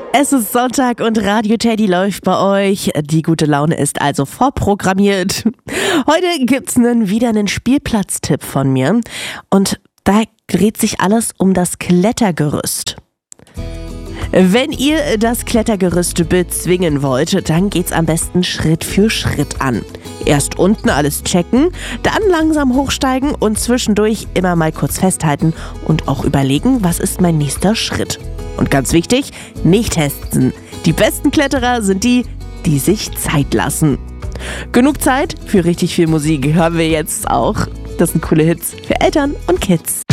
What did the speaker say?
Es ist Sonntag und Radio Teddy läuft bei euch. Die gute Laune ist also vorprogrammiert. Heute gibt's wieder einen Spielplatztipp von mir. Und da dreht sich alles um das Klettergerüst. Wenn ihr das Klettergerüst bezwingen wollt, dann geht's am besten Schritt für Schritt an. Erst unten alles checken, dann langsam hochsteigen und zwischendurch immer mal kurz festhalten und auch überlegen, was ist mein nächster Schritt. Und ganz wichtig, nicht testen. Die besten Kletterer sind die, die sich Zeit lassen. Genug Zeit für richtig viel Musik hören wir jetzt auch. Das sind coole Hits für Eltern und Kids.